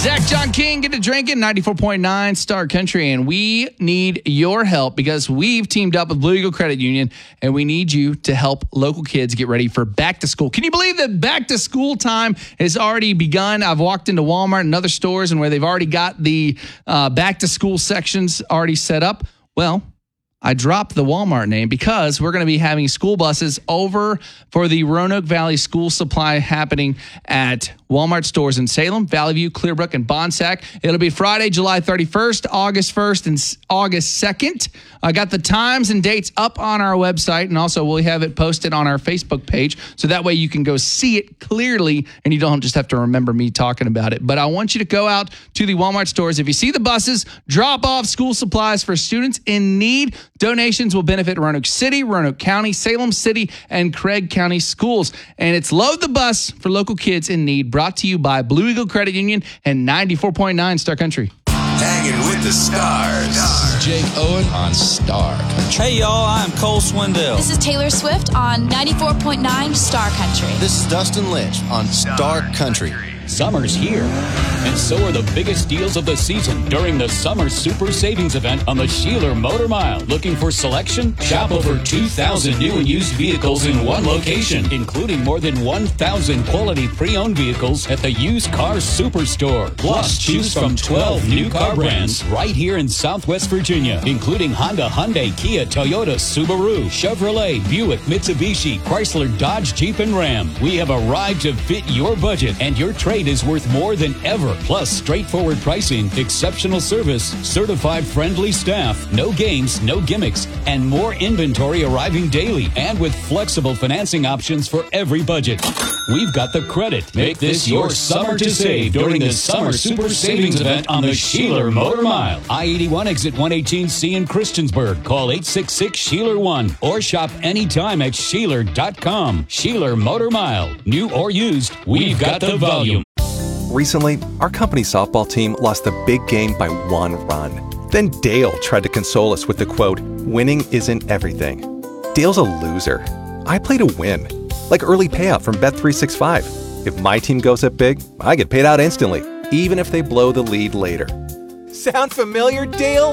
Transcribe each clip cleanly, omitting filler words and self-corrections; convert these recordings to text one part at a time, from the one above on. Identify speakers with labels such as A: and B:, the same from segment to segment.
A: Zach John King, get to drinking, 94.9 Star Country, and we need your help because we've teamed up with Blue Eagle Credit Union, and we need you to help local kids get ready for back to school. Can you believe that back to school time has already begun? I've walked into Walmart and other stores and where they've already got the back to school sections already set up. Well, I dropped the Walmart name because we're going to be having school buses over for the Roanoke Valley School Supply happening at Walmart stores in Salem, Valley View, Clearbrook, and Bonsack. It'll be Friday, July 31st, August 1st, and August 2nd. I got the times and dates up on our website, and also we'll have it posted on our Facebook page, so that way you can go see it clearly, and you don't just have to remember me talking about it. But I want you to go out to the Walmart stores. If you see the buses, drop off school supplies for students in need. Donations will benefit Roanoke City, Roanoke County, Salem City, and Craig County schools. And it's Load the Bus for local kids in need, brought to you by Blue Eagle Credit Union and 94.9 Star Country.
B: Hanging with the stars. This is Jake Owen on Star Country.
C: Hey, y'all, I'm Cole Swindell.
D: This is Taylor Swift on 94.9 Star Country.
B: This is Dustin Lynch on Star Country.
E: Summer's here, and so are the biggest deals of the season during the Summer Super Savings Event on the Sheeler Motor Mile. Looking for selection? Shop over 2,000 new and used vehicles in one location, including more than 1,000 quality pre-owned vehicles at the Used Car Superstore. Plus, choose from 12 new car brands right here in Southwest Virginia, including Honda, Hyundai, Kia, Toyota, Subaru, Chevrolet, Buick, Mitsubishi, Chrysler, Dodge, Jeep, and Ram. We have a ride to fit your budget, and your trade is worth more than ever. Plus, straightforward pricing, exceptional service, certified friendly staff, no games, no gimmicks, and more inventory arriving daily, and with flexible financing options for every budget. We've got the credit. Make this your summer to save during the Summer Super Savings Event on the Sheeler Motor Mile. I-81 exit 118C in Christiansburg. Call 866-SHEELER1 or shop anytime at Sheeler.com. Sheeler Motor Mile. New or used, we've got the volume.
F: Recently, our company's softball team lost the big game by 1 run. Then Dale tried to console us with the quote, "Winning isn't everything." Dale's a loser. I play to win. Like early payout from Bet365. If my team goes up big, I get paid out instantly, even if they blow the lead later. Sound familiar, Dale?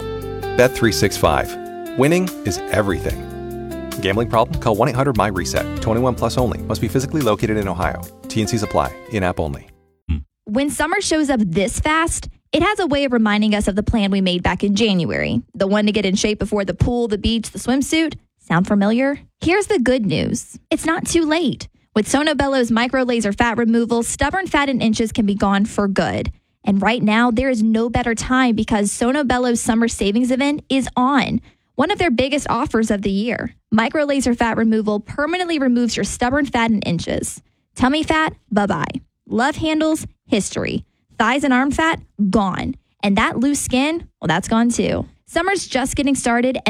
F: Bet365. Winning is everything. Gambling problem? Call 1-800-MY-RESET. 21 plus only. Must be physically located in Ohio. T&Cs apply. In-app only.
G: When summer shows up this fast, it has a way of reminding us of the plan we made back in January. The one to get in shape before the pool, the beach, the swimsuit. Sound familiar? Here's the good news. It's not too late. With Sonobello's micro laser fat removal, stubborn fat in inches can be gone for good. And right now, there is no better time because Sonobello's summer savings event is on. One of their biggest offers of the year. Micro laser fat removal permanently removes your stubborn fat in inches. Tummy fat, bye-bye. Love handles, history. Thighs and arm fat, gone. And that loose skin, well, that's gone too. Summer's just getting started.